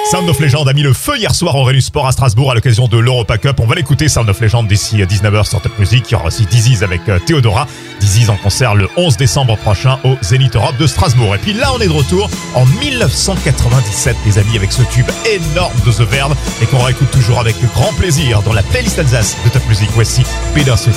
Sound of Legend a mis le feu hier soir au Rallye Sport à Strasbourg à l'occasion de l'Europa Cup. On va l'écouter, Sound of Legend, d'ici 19h sur Top Music. Il y aura aussi Dizzy's avec Theodora. Dizzy's en concert le 11 décembre prochain au Zénith Europe de Strasbourg. Et puis là, on est de retour en 1997, les amis, avec ce tube énorme de The Verve et qu'on réécoute toujours avec grand plaisir dans la playlist Alsace de Top Music. Voici Bittersweet